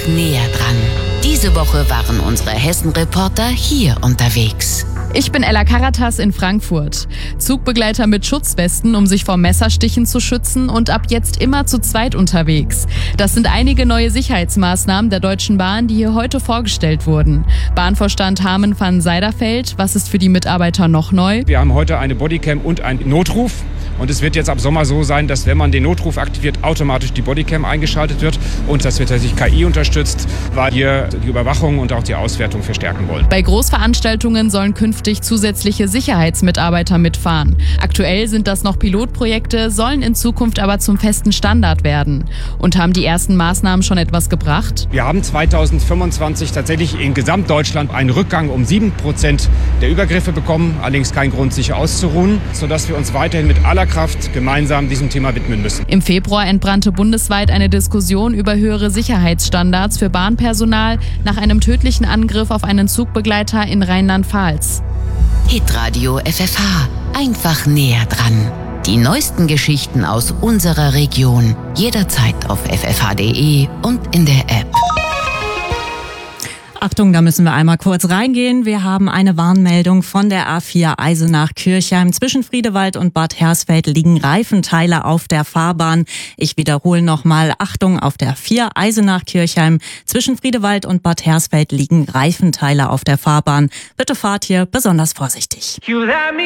einfach näher dran. Diese Woche waren unsere Hessen-Reporter hier unterwegs. Ich bin Ella Karatas in Frankfurt. Zugbegleiter mit Schutzwesten, um sich vor Messerstichen zu schützen und ab jetzt immer zu zweit unterwegs. Das sind einige neue Sicherheitsmaßnahmen der Deutschen Bahn, die hier heute vorgestellt wurden. Bahnvorstand Harmen van Seiderfeld, was ist für die Mitarbeiter noch neu? Wir haben heute eine Bodycam und einen Notruf. Und es wird jetzt ab Sommer so sein, dass wenn man den Notruf aktiviert, automatisch die Bodycam eingeschaltet wird. Und das wird tatsächlich KI unterstützt, weil wir die Überwachung und auch die Auswertung verstärken wollen. Bei Großveranstaltungen sollen künftig zusätzliche Sicherheitsmitarbeiter mitfahren. Aktuell sind das noch Pilotprojekte, sollen in Zukunft aber zum festen Standard werden. Und haben die ersten Maßnahmen schon etwas gebracht? Wir haben 2025 tatsächlich in Gesamtdeutschland einen Rückgang um 7% der Übergriffe bekommen. Allerdings kein Grund, sich auszuruhen, sodass wir uns weiterhin mit aller Kraft gemeinsam diesem Thema widmen müssen. Im Februar entbrannte bundesweit eine Diskussion über höhere Sicherheitsstandards für Bahnpersonal nach einem tödlichen Angriff auf einen Zugbegleiter in Rheinland-Pfalz. Hitradio FFH. Einfach näher dran. Die neuesten Geschichten aus unserer Region. Jederzeit auf ffh.de und in der App. Achtung, da müssen wir einmal kurz reingehen. Wir haben eine Warnmeldung von der A4 Eisenach-Kirchheim. Zwischen Friedewald und Bad Hersfeld liegen Reifenteile auf der Fahrbahn. Ich wiederhole nochmal, Achtung, auf der 4 Eisenach-Kirchheim. Zwischen Friedewald und Bad Hersfeld liegen Reifenteile auf der Fahrbahn. Bitte fahrt hier besonders vorsichtig.